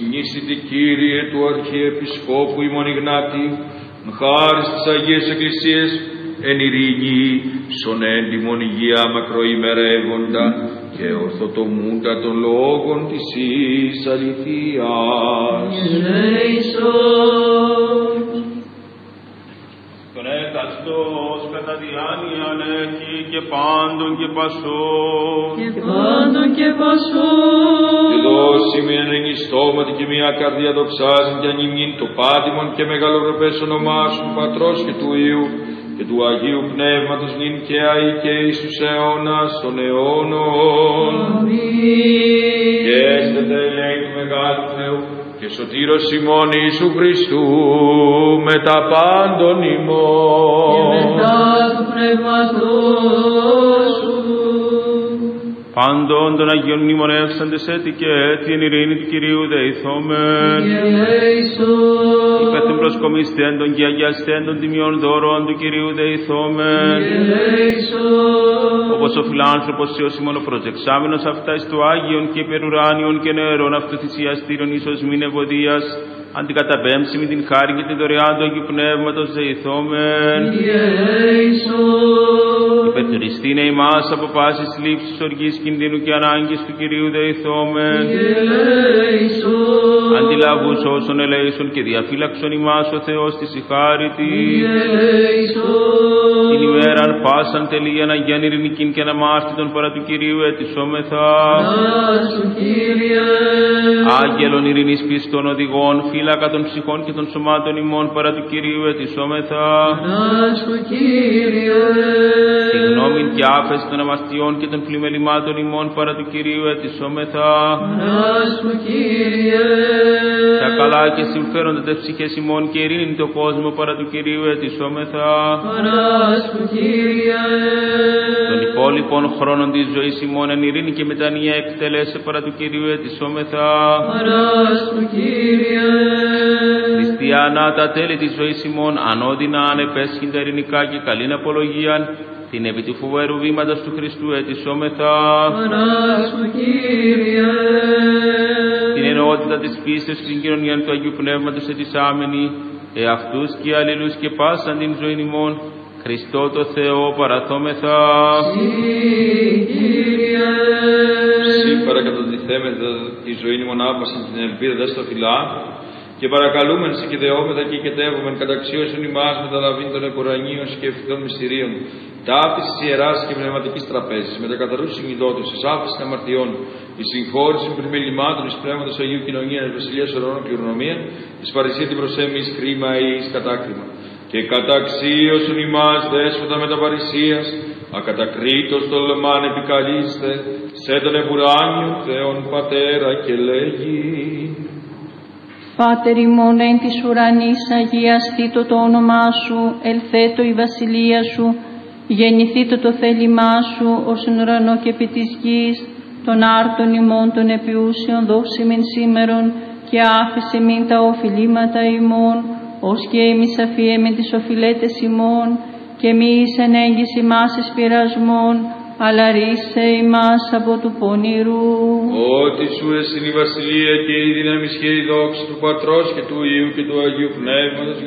Συνήσιτη Κύριε του Αρχιεπισκόπου ημών Ιγνάτη, χάρις της Αγίας Εκκλησίας, εν ειρήνη, σον έντιμον υγεία μακροημερεύοντα και ορθοτομούντα των λόγων της εις αληθείας. Τον έκαστος κατά διάνοιαν έχει και πάντων και πασών. Και πάντων και πασών. Και δώσει με εν στόματι και μια καρδιά δοξάζει και ανημνήν το πάτημον και μεγαλοπρεπές ονομά σου, Πατρός και του Υιού και του Αγίου Πνεύματος νυν και αεί και εις τους αιώνας των αιώνων. Αμήν. Και έστετε ελέη του Μεγάλου Θεού και σωτήρος ημών Ιησού Χριστού με τα πάντων ημών. Και μετά του Πνεύματος σου. Πάντων των Αγίων μνημονεύσαντες έτη και έτη εν ειρήνη του Κυρίου δεηθόμεν. Υπέρ την προσκομιστέντων και αγιαστέντων τιμιών δώρων του Κυρίου δεηθόμεν. Όπως ο φιλάνθρωπος Υιός ημών ο προσεξάμενος αυτά εις το Άγιον και υπερουράνιον και νερών αυτοθυσιαστήρων ίσως μην ευωδίας, αντικαταπέμψει με την χάρη και τη δωρεάν του Αγίου Πνεύματος δεηθόμεν. Υπερτριστήνε ημάς από πάσης λήψης, οργής, κινδύνου και ανάγκης του Κυρίου δεηθόμεν. Αντιλαβούς όσων ελέησον και διαφύλαξον ημάς ο Θεός της η χάριτη. Την ημέραν πάσαν τελείαν αγιάν ειρηνικήν και αναμάρτητον παρά του Κυρίου ετισόμεθα. Άγγελον ειρηνής πιστών οδηγών, φύλακα των ψυχών και των σωμάτων ημών παρά του Κυρίου ετισόμεθα. Συγγνώμην και άφεση των αμαστιών και των πλημελημάτων ημών παρά του Κυρίου ετισόμεθα. Τα καλά και συμφέροντα τες ψυχές ημών και ειρήνην το κόσμο παρά του Κυρίου ετισόμεθα. Των υπόλοιπων χρόνων της ζωής ημών εν ειρήνη και μετανία εκτελέσε παρά του Κυρίου ετισόμεθα. Χριστιανά τα τέλη της ζωής ημών ανώδυνα ανεπέσχυντα ειρηνικά και καλήν απολογίαν, την επί του φοβερού βήματος του Χριστού ετισόμεθα. Την ενότητα της πίστεως και την κοινωνία του Αγίου Πνεύματος ετισάμενη, εαυτούς και αλλήλους και πάσαν την ζωήν ημών, Χριστό το Θεό παραθόμεθα. Συ παρακατοτιθέμεθα τη ζωή ημών άπασαν την ελπίδα δε στο φυλά, και παρακαλούμεν σε και δεόμεθα και οικετεύομεν καταξίωσον ημάς με τα λαβήν των εκουρανίων σκεφτών μυστηρίων, ταύτης της ιεράς και πνευματικής τραπέζης, με τα καθαρούς συνειδότους, εις άφησης αμαρτιών, εις συγχώρησης πλημελημάτων, εις πνεύματος Αγίου Κοινωνία, εις βασιλείας ορώνων και ουρανομία, εις παρησία την προσέμη, εις κρίμα ή εις κατάκριμα. Και καταξίωσον ημάς δέσποτα με τα παρησίας, ακατακρίτως το λεμάν επικαλείστε, σε τον επουράνιο Θεόν Πατέρα και λέγει. Πάτερ ημών εν της ουρανής, αγιαστήτω το όνομά σου, ελθέτω η βασιλεία σου, γεννηθήτω το θέλημά σου, ως εν ουρανό και επί της γης, των άρτων ημών των επιούσιων δώσει μεν σήμερον, και άφησε μην τα οφειλήματα ημών, ως και εμείς αφιέμεν τις οφειλέτες ημών, και μη εις ενέγγις ημάς εις πειρασμών, αλλά ρίσε ημάς από του πονηρού. Ότι σου εσύν η βασιλεία και η δύναμη και η δόξη του Πατρός και του Υιού και του Αγίου Πνεύματος